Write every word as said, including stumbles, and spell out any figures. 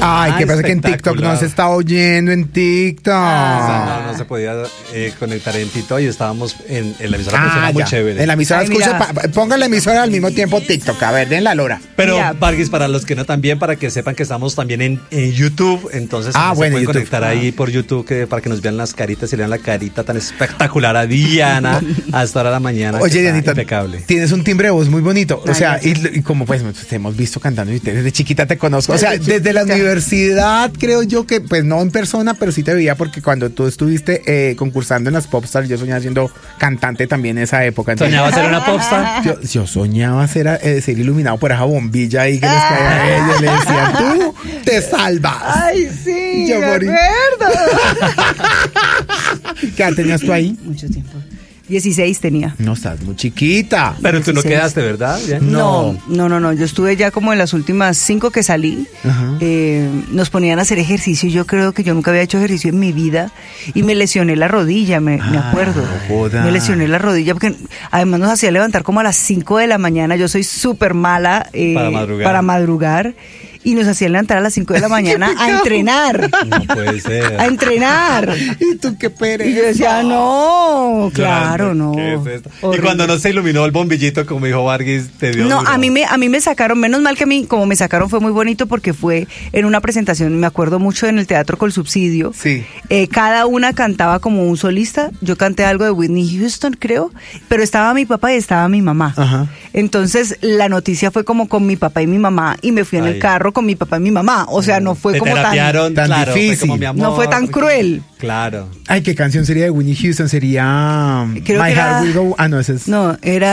Ay, Ah, ¿qué pasa que en TikTok no se está oyendo en TikTok? Ah, no, no se podía eh, conectar en TikTok y estábamos en, en la emisora, funciona Ah, muy ya. chévere. En la emisora Ay, escucha, mira. pa- pongan la emisora al mismo tiempo TikTok. A ver, den la lora. Pero, Mira. Vargas, para los que no también, para que sepan que estamos también en, en YouTube, entonces Ah, se bueno, pueden YouTube. conectar ahí por YouTube que, para que nos vean las caritas y lean la carita tan espectacular a Diana hasta ahora de la mañana. Oye, que está Dianita, impecable. tienes un timbre de voz muy bonito. O Ay, sea, y, gracias. y como pues te hemos visto cantando y te- desde chiquita te conozco. O sea, desde la universidad creo yo que, pues no en persona, pero sí te veía porque cuando tú estuviste eh, concursando en las Popstars, yo soñaba siendo cantante también en esa época. Entonces, ¿Soñaba ser una popstar? Yo, yo soñaba ser, eh, ser iluminado por esa bombilla ahí que les caía a ellos. Le decían, tú te salvas. Ay, sí, Yo me morí. acuerdo. ¿Qué edad tenías tú ahí? Mucho tiempo. dieciséis tenía. No, estás muy chiquita. Pero tú no dieciséis. quedaste, ¿verdad? Ya. No, no, no, no. Yo estuve ya como en las últimas cinco que salí. Ajá. Eh, nos ponían a hacer ejercicio. Yo creo que yo nunca había hecho ejercicio en mi vida y me lesioné la rodilla, me, me Ah, acuerdo. no joda. Me lesioné la rodilla porque además nos hacía levantar como a las cinco de la mañana. Yo soy súper mala eh, Para madrugar. para madrugar. Y nos hacían levantar a las cinco de la mañana a entrenar. No puede ser. A entrenar. ¿Y tú qué pereza? Y yo decía, no, claro, no. ¿Qué es esto? Y Horrible. cuando no se iluminó el bombillito, como dijo Vargas, te dio No, duro. a mí me a mí me sacaron, menos mal que a mí, como me sacaron fue muy bonito porque fue en una presentación, me acuerdo mucho en el Teatro Col Subsidio. Sí. Eh, cada una cantaba como un solista. Yo canté algo de Whitney Houston, creo, pero estaba mi papá y estaba mi mamá. Ajá. Entonces la noticia fue como con mi papá y mi mamá y me fui en Ay. el carro con mi papá y mi mamá. O sea, no fue Te como tan... terapiaron, tan claro, fue difícil. como, mi amor, No fue tan cruel. Claro. Ay, ¿qué canción sería de Whitney Houston? Sería um, Creo My que Heart era- Will Go. Ah, no, ese es. No, era...